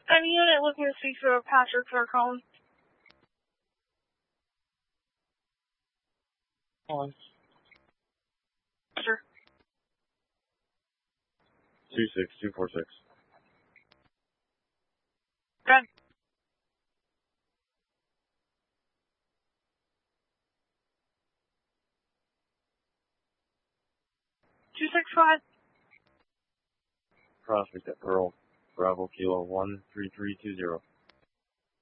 Any unit looking to speak to Patrick Zarcone. Sir. 26246. Good. 265. Prospect at Pearl. Bravo Kilo 13320.